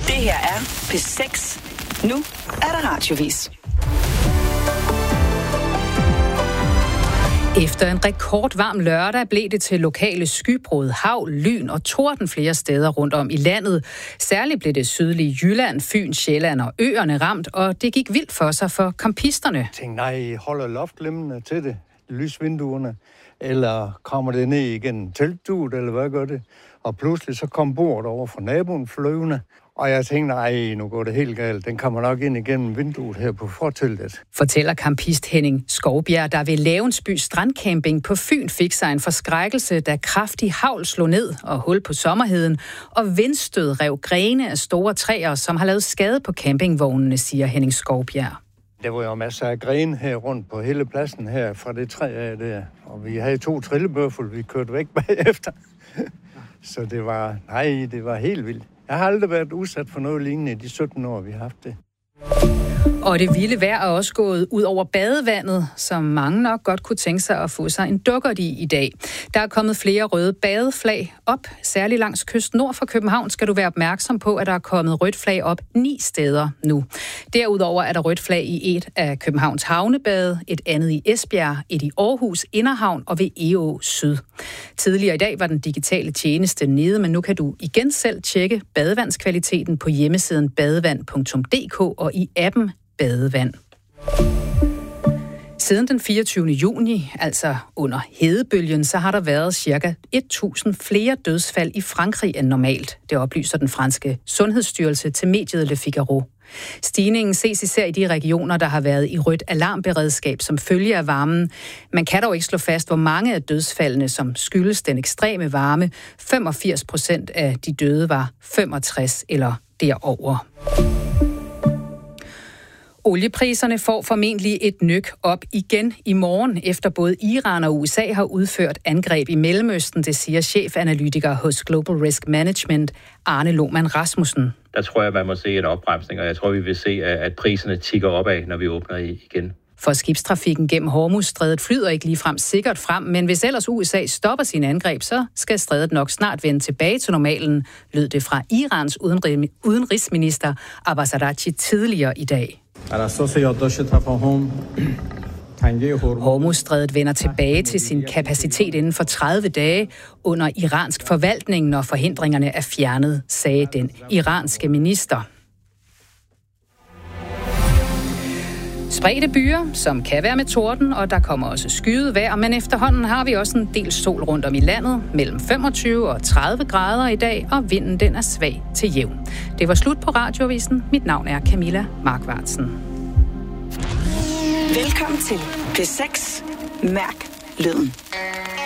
Det her er P6. Nu er der radiovis. Efter en rekordvarm lørdag blev det til lokale skybrud, hagl, lyn og torden flere steder rundt om i landet. Særligt blev det sydlige Jylland, Fyn, Sjælland og øerne ramt, og det gik vildt for sig for campisterne. Jeg tænkte, nej, holder loftglemmene til det, lysvinduerne, eller kommer det ned igen teltduet, eller hvad gør det? Og pludselig så kom bordet over fra naboen flyvende, og jeg tænkte, nej, nu går det helt galt. Den kommer nok ind igennem vinduet her på forteltet. Fortæller campist Henning Skovbjerg, der ved Lavensby Strandcamping på Fyn fik sig en forskrækkelse, da kraftig hagl slog ned og hul på sommerheden, og vindstød rev grene af store træer, som har lavet skade på campingvognene, siger Henning Skovbjerg. Der var jo masser af grene her rundt på hele pladsen her fra det træ af der. Og vi havde 2 trillebøffel, vi kørte væk bagefter. Så det var helt vildt. Jeg har aldrig været udsat for noget lignende i de 17 år, vi har haft det. Og det vilde vejr er også gået ud over badevandet, som mange nok godt kunne tænke sig at få sig en dukkert i dag. Der er kommet flere røde badeflag op, særligt langs kysten nord for København skal du være opmærksom på, at der er kommet rødt flag op 9 steder nu. Derudover er der rødt flag i et af Københavns havnebade, et andet i Esbjerg, et i Aarhus Inderhavn og ved Egå Syd. Tidligere i dag var den digitale tjeneste nede, men nu kan du igen selv tjekke badevandskvaliteten på hjemmesiden badevand.dk og i appen Badevand. Siden den 24. juni, altså under hedebølgen, så har der været ca. 1.000 flere dødsfald i Frankrig end normalt. Det oplyser den franske sundhedsstyrelse til mediet Le Figaro. Stigningen ses især i de regioner, der har været i rødt alarmberedskab som følge af varmen. Man kan dog ikke slå fast, hvor mange af dødsfaldene, som skyldes den ekstreme varme. 85% af de døde var 65 eller derover. Oliepriserne får formentlig et nyk op igen i morgen, efter både Iran og USA har udført angreb i Mellemøsten, det siger chefanalytiker hos Global Risk Management, Arne Lohmann Rasmussen. Der tror jeg, man må se en opbremsning, og jeg tror, vi vil se, at priserne tikker opad, når vi åbner igen. For skibstrafikken gennem Hormuzstrædet flyder ikke ligefrem sikkert frem, men hvis ellers USA stopper sine angreb, så skal strædet nok snart vende tilbage til normalen, lød det fra Irans udenrigsminister Abbas Araghchi tidligere i dag. Hormuzstrædet vender tilbage til sin kapacitet inden for 30 dage under iransk forvaltning, når forhindringerne er fjernet, sagde den iranske minister. Spredte byer, som kan være med torden, og der kommer også skyet vejr, men efterhånden har vi også en del sol rundt om i landet, mellem 25 og 30 grader i dag, og vinden den er svag til jævn. Det var slut på Radioavisen. Mit navn er Camilla Markvartsen. Velkommen til P6. Mærk lyden.